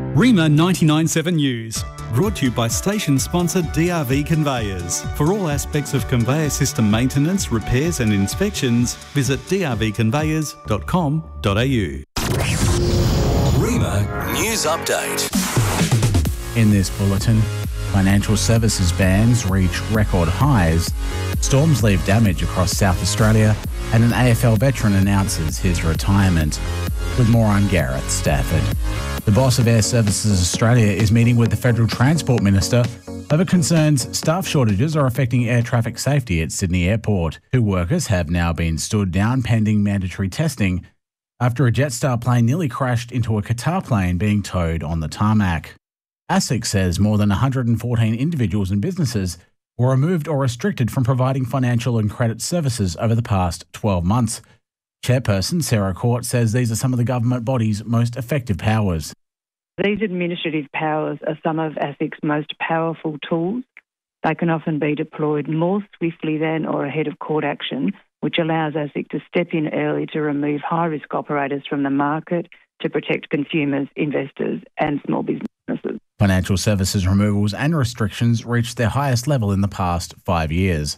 REMA 99.7 News, brought to you by station sponsor DRV Conveyors. For all aspects of conveyor system maintenance, repairs and inspections, visit drvconveyors.com.au. REMA News Update. In this bulletin, financial services bans reach record highs, storms leave damage across South Australia, and an AFL veteran announces his retirement. With more, I'm Gareth Stafford. The boss of Air Services Australia is meeting with the Federal Transport Minister over concerns staff shortages are affecting air traffic safety at Sydney Airport. 2 workers have now been stood down pending mandatory testing after a Jetstar plane nearly crashed into a Qatar plane being towed on the tarmac. ASIC says more than 114 individuals and businesses were removed or restricted from providing financial and credit services over the past 12 months. Chairperson Sarah Court says these are some of the government body's most effective powers. These administrative powers are some of ASIC's most powerful tools. They can often be deployed more swiftly than or ahead of court action, which allows ASIC to step in early to remove high-risk operators from the market to protect consumers, investors and small businesses. Financial services removals and restrictions reached their highest level in the past 5 years.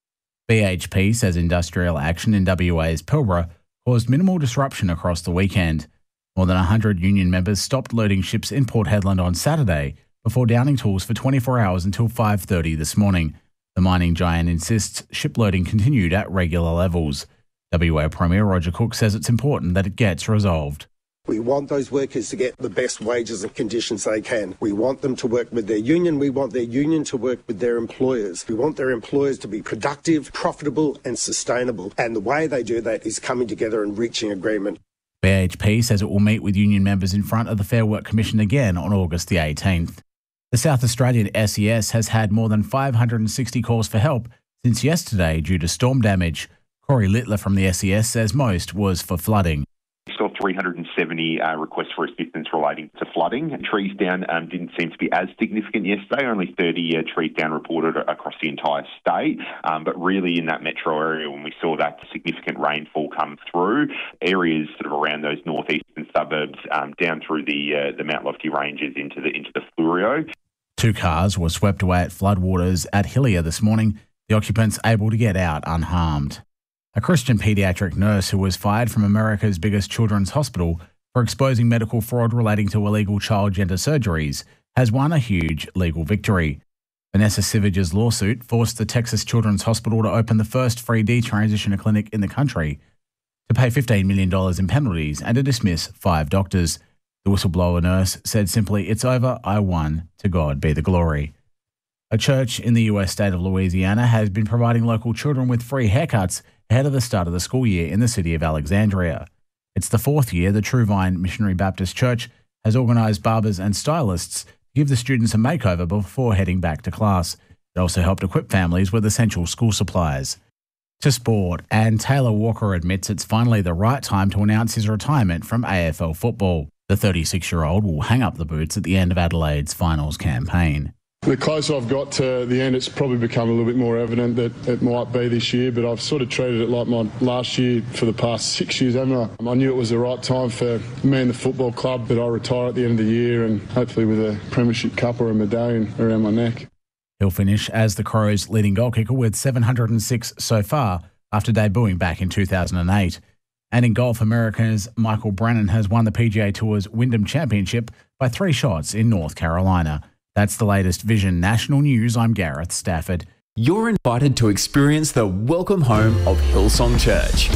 BHP says industrial action in WA's Pilbara caused minimal disruption across the weekend. More than 100 union members stopped loading ships in Port Hedland on Saturday before downing tools for 24 hours until 5:30 this morning. The mining giant insists shiploading continued at regular levels. WA Premier Roger Cook says it's important that it gets resolved. We want those workers to get the best wages and conditions they can. We want them to work with their union. We want their union to work with their employers. We want their employers to be productive, profitable and sustainable. And the way they do that is coming together and reaching agreement. BHP says it will meet with union members in front of the Fair Work Commission again on August the 18th. The South Australian SES has had more than 560 calls for help since yesterday due to storm damage. Corey Littler from the SES says most was for flooding. We saw 370 requests for assistance relating to flooding. Trees down didn't seem to be as significant yesterday, only 30 trees down reported across the entire state. But really in that metro area, when we saw that significant rainfall come through, areas sort of around those northeastern suburbs down through the Mount Lofty ranges into the Fleurieu. 2 cars were swept away at floodwaters at Hillier this morning, the occupants able to get out unharmed. A Christian paediatric nurse who was fired from America's biggest children's hospital for exposing medical fraud relating to illegal child gender surgeries has won a huge legal victory. Vanessa Sivage's lawsuit forced the Texas Children's Hospital to open the first free detransitioner clinic in the country, to pay $15 million in penalties and to dismiss 5 doctors. The whistleblower nurse said simply, "It's over, I won, to God be the glory." A church in the US state of Louisiana has been providing local children with free haircuts ahead of the start of the school year in the city of Alexandria. It's the 4th year the True Vine Missionary Baptist Church has organised barbers and stylists to give the students a makeover before heading back to class. It also helped equip families with essential school supplies. To sport, and Taylor Walker admits it's finally the right time to announce his retirement from AFL football. The 36-year-old will hang up the boots at the end of Adelaide's finals campaign. The closer I've got to the end, it's probably become a little bit more evident that it might be this year, but I've sort of treated it like my last year for the past 6 years, haven't I? I knew it was the right time for me and the football club that I retire at the end of the year and hopefully with a premiership cup or a medallion around my neck. He'll finish as the Crows' leading goal kicker with 706 so far after debuting back in 2008. And in golf, America's Michael Brennan has won the PGA Tour's Wyndham Championship by 3 shots in North Carolina. That's the latest Vision National News. I'm Gareth Stafford. You're invited to experience the welcome home of Hillsong Church.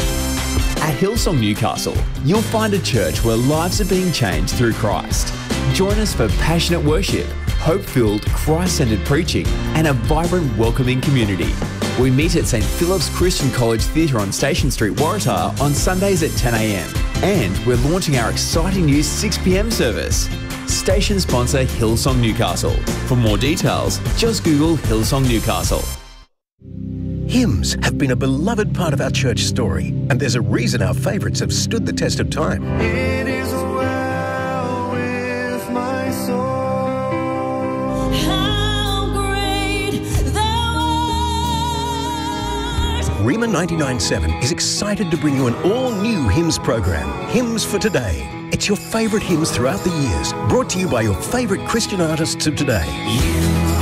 At Hillsong Newcastle, you'll find a church where lives are being changed through Christ. Join us for passionate worship, hope-filled, Christ-centered preaching, and a vibrant, welcoming community. We meet at St Philip's Christian College Theatre on Station Street, Waratah on Sundays at 10 a.m. And we're launching our exciting new 6 p.m. service. Station sponsor Hillsong Newcastle. For more details, just Google Hillsong Newcastle. Hymns have been a beloved part of our church story, and there's a reason our favourites have stood the test of time. It is well with my soul. How great thou art. REMA 99.7 is excited to bring you an all-new hymns program, Hymns for Today. It's your favourite hymns throughout the years, brought to you by your favourite Christian artists of today.